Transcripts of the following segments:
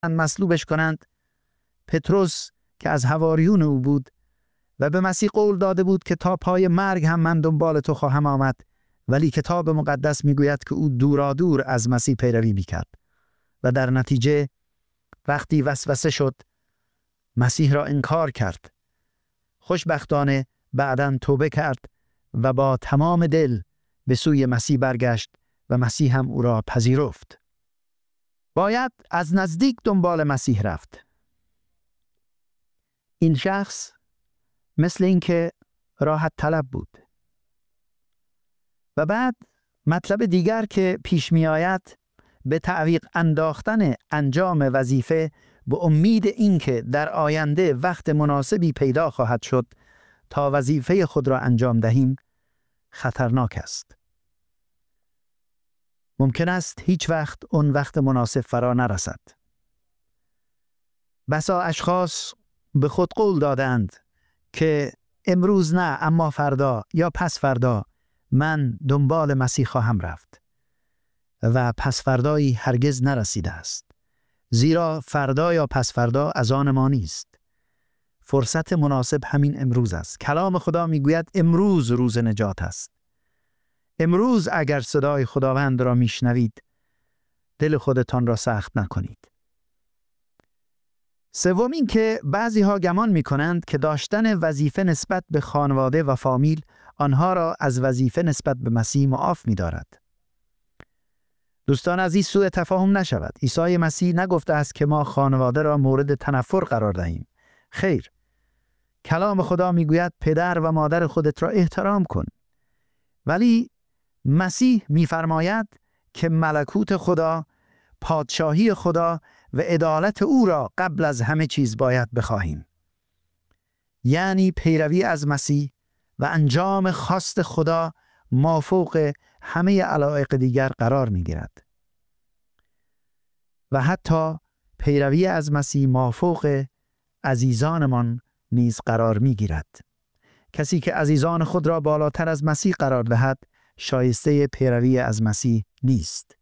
مصلوبش کنند. پتروس که از حواریون او بود و به مسیح قول داده بود که تا پای مرگ هم من دنبال تو خواهم آمد، ولی کتاب مقدس میگوید که او دورادور از مسیح پیروی میکرد و در نتیجه وقتی وسوسه شد مسیح را انکار کرد. خوشبختانه بعداً توبه کرد و با تمام دل به سوی مسیح برگشت و مسیح هم او را پذیرفت. باید از نزدیک دنبال مسیح رفت. این شخص مثل اینکه راحت طلب بود. و بعد مطلب دیگر که پیش می آید به تعویق انداختن انجام وظیفه به امید اینکه در آینده وقت مناسبی پیدا خواهد شد تا وظیفه خود را انجام دهیم خطرناک است. ممکن است هیچ وقت اون وقت مناسب فرا نرسد. بسا اشخاص به خود قول دادند که امروز نه اما فردا یا پس فردا من دنبال مسیح خواهم رفت و پس فردایی هرگز نرسیده است، زیرا فردا یا پس فردا از آن ما نیست. فرصت مناسب همین امروز است. کلام خدا میگوید امروز روز نجات است. امروز اگر صدای خداوند را میشنوید دل خودتان را سخت نکنید. سوم این که بعضی ها گمان می کنند که داشتن وظیفه نسبت به خانواده و فامیل آنها را از وظیفه نسبت به مسیح معاف می دارد. دوستان عزیز، سوء تفاهم نشود. عیسی مسیح نگفته است که ما خانواده را مورد تنفر قرار دهیم. خیر، کلام خدا می گوید پدر و مادر خودت را احترام کن. ولی مسیح می فرماید که ملکوت خدا، پادشاهی خدا و عدالت او را قبل از همه چیز باید بخواهیم. یعنی پیروی از مسیح و انجام خواست خدا مافوق همه علایق دیگر قرار می گیرد. و حتی پیروی از مسیح مافوق عزیزانمان نیز قرار می گیرد. کسی که عزیزان خود را بالاتر از مسیح قرار دهد شایسته پیروی از مسیح نیست.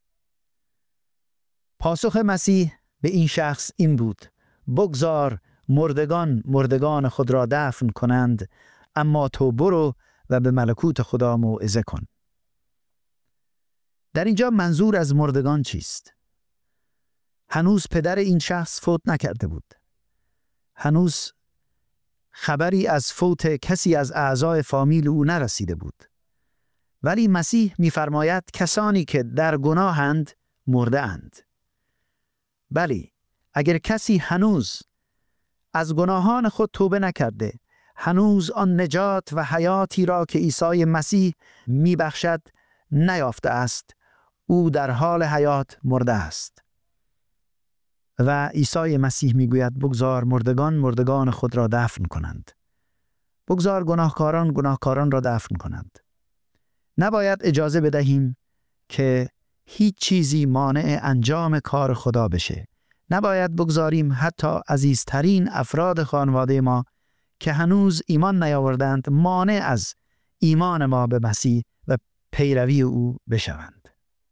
پاسخ مسیح به این شخص این بود: بگذار مردگان خود را دفن کنند، اما تو برو و به ملکوت خدا موعظه کن. در اینجا منظور از مردگان چیست؟ هنوز پدر این شخص فوت نکرده بود. هنوز خبری از فوت کسی از اعضای فامیل او نرسیده بود. ولی مسیح می‌فرماید کسانی که در گناهند مرده اند. بلی، اگر کسی هنوز از گناهان خود توبه نکرده، هنوز آن نجات و حیاتی را که عیسی مسیح میبخشد نیافته است، او در حال حیات مرده است. و عیسی مسیح میگوید بگذار مردگان خود را دفن کنند. بگذار گناهکاران را دفن کنند. نباید اجازه بدهیم که هیچ چیزی مانع انجام کار خدا بشه. نباید بگذاریم حتی عزیزترین افراد خانواده ما که هنوز ایمان نیاوردند مانع از ایمان ما به مسیح و پیروی او بشوند.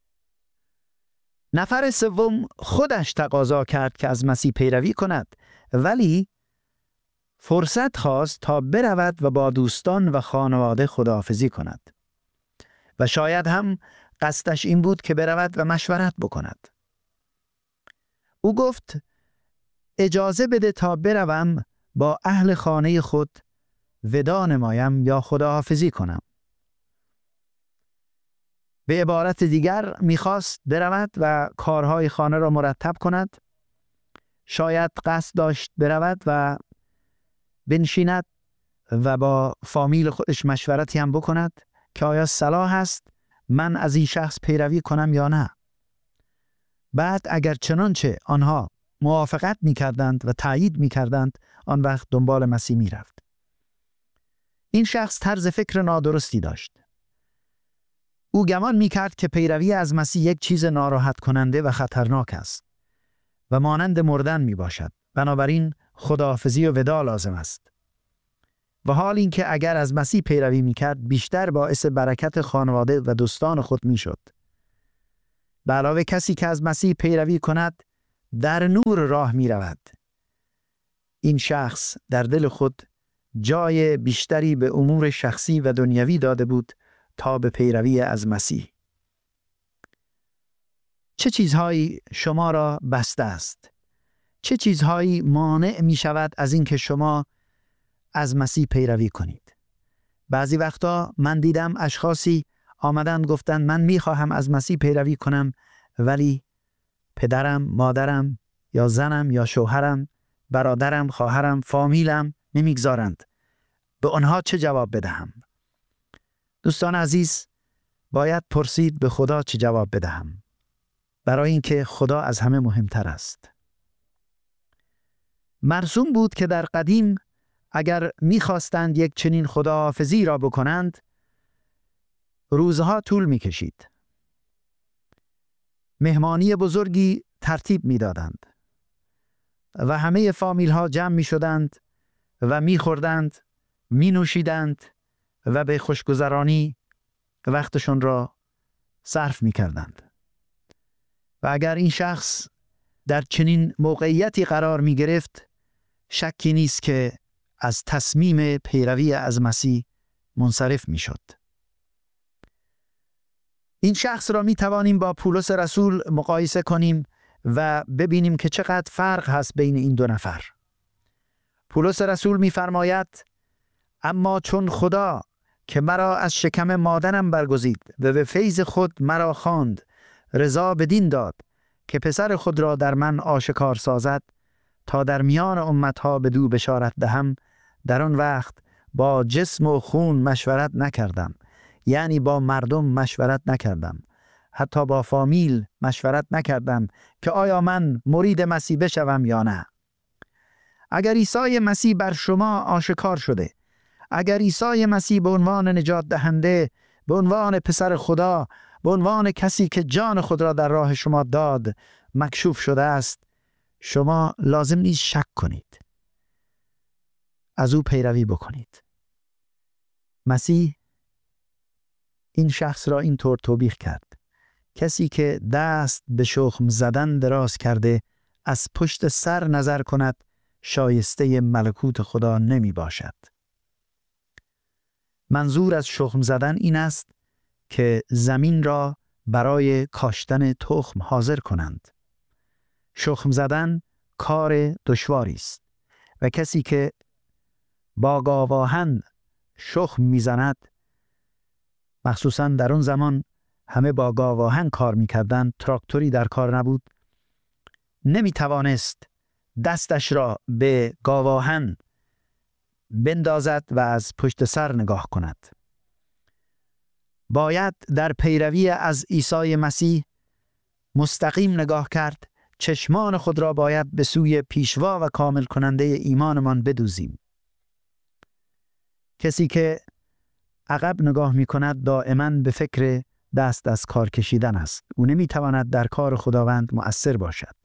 نفر سوم خودش تقاضا کرد که از مسیح پیروی کند، ولی فرصت خواست تا برود و با دوستان و خانواده خداحافظی کند. و شاید هم قصدش این بود که برود و مشورت بکند. او گفت اجازه بده تا بروم با اهل خانه خود ودا نمایم یا خداحافظی کنم. به عبارت دیگر میخواست برود و کارهای خانه را مرتب کند. شاید قصد داشت برود و بنشیند و با فامیل خودش مشورتی هم بکند که آیا صلاح است من از این شخص پیروی کنم یا نه. بعد اگر چنانچه آنها موافقت می‌کردند و تایید می‌کردند، آن وقت دنبال مسیح می‌رفت. این شخص طرز فکر نادرستی داشت. او گمان می‌کرد که پیروی از مسیح یک چیز ناراحت کننده و خطرناک است و مانند مردن میباشد. بنابراین خداحافظی و ودا لازم است. و حال این که اگر از مسیح پیروی میکرد بیشتر باعث برکت خانواده و دوستان خود میشد. به علاوه کسی که از مسیح پیروی کند در نور راه می رود. این شخص در دل خود جای بیشتری به امور شخصی و دنیوی داده بود تا به پیروی از مسیح. چه چیزهایی شما را بسته است؟ چه چیزهایی مانع می شود از اینکه شما از مسیح پیروی کنید؟ بعضی وقتا من دیدم اشخاصی آمدن گفتن من می خواهم از مسیح پیروی کنم، ولی پدرم، مادرم یا زنم یا شوهرم، برادرم، خواهرم، فامیلم نمیگذارند. به آنها چه جواب بدهم؟ دوستان عزیز، باید پرسید به خدا چه جواب بدهم، برای اینکه خدا از همه مهمتر است. مرسوم بود که در قدیم اگر می‌خواستند یک چنین خداحافظی را بکنند، روزها طول می‌کشید. مهمانی بزرگی ترتیب می‌دادند و همه فامیل‌ها جمع می‌شدند و می‌خوردند، می‌نوشیدند و به خوشگذرانی وقتشون را صرف می‌کردند. و اگر این شخص در چنین موقعیتی قرار می‌گرفت، شکی نیست که از تصمیم پیروی از مسیح منصرف می‌شد. این شخص را می‌توانیم با پولس رسول مقایسه کنیم و ببینیم که چقدر فرق هست بین این دو نفر. پولس رسول می‌فرماید: اما چون خدا که مرا از شکم مادرم برگزید و به فیض خود مرا خواند، رضا بدین داد که پسر خود را در من آشکار سازد تا در میان امتها بدو بشارت دهم، در آن وقت با جسم و خون مشورت نکردم، یعنی با مردم مشورت نکردم، حتی با فامیل مشورت نکردم که آیا من مرید مسیح بشوم یا نه. اگر عیسی مسیح بر شما آشکار شده، اگر عیسی مسیح به عنوان نجات دهنده، به عنوان پسر خدا، به عنوان کسی که جان خود را در راه شما داد مکشوف شده است، شما لازم نیست شک کنید، از او پیروی بکنید. مسیح این شخص را اینطور توبیخ کرد: کسی که دست به شخم زدن دراز کرده از پشت سر نظر کند، شایسته ملکوت خدا نمی باشد. منظور از شخم زدن این است که زمین را برای کاشتن تخم حاضر کنند. شخم زدن کار دشواری است و کسی که با گاواهن شخم میزند، مخصوصا در اون زمان همه با گاواهن کار میکردند، تراکتوری در کار نبود، نمیتوانست دستش را به گاواهن بندازد و از پشت سر نگاه کند. باید در پیروی از عیسی مسیح مستقیم نگاه کرد. چشمان خود را باید به سوی پیشوا و کامل کننده ایمانمان بدوزیم. کسی که عقب نگاه می کند دائما به فکر دست از کار کشیدن است. او نمی تواند در کار خداوند مؤثر باشد.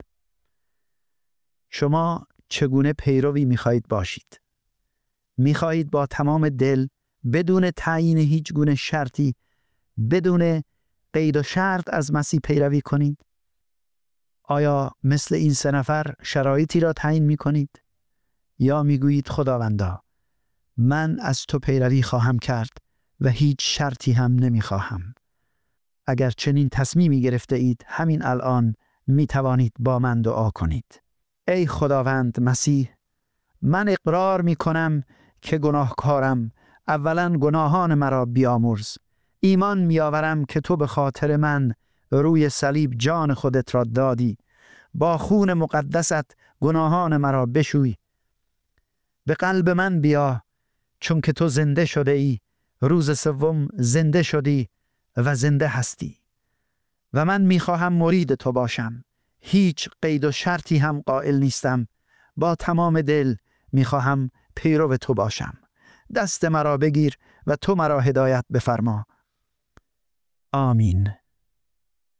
شما چگونه پیروی می خواهید باشید؟ می خواهید با تمام دل، بدون تعیین هیچ گونه شرطی، بدون قید و شرط از مسیح پیروی کنید؟ آیا مثل این سه نفر شرایطی را تعیین می کنید؟ یا می گویید خداوندا من از تو پیروی خواهم کرد و هیچ شرطی هم نمی خواهم؟ اگر چنین تصمیمی گرفته اید، همین الان می توانید با من دعا کنید. ای خداوند مسیح، من اقرار می کنم که گناهکارم. اولا گناهان مرا بیامرز. ایمان می آورم که تو به خاطر من روی صلیب جان خودت را دادی. با خون مقدست گناهان مرا بشوی. به قلب من بیا، چون که تو زنده شده ای، روز سوم زنده شدی و زنده هستی. و من می خواهم مرید تو باشم. هیچ قید و شرطی هم قائل نیستم. با تمام دل می خواهم پیرو تو باشم. دست مرا بگیر و تو مرا هدایت بفرما. آمین.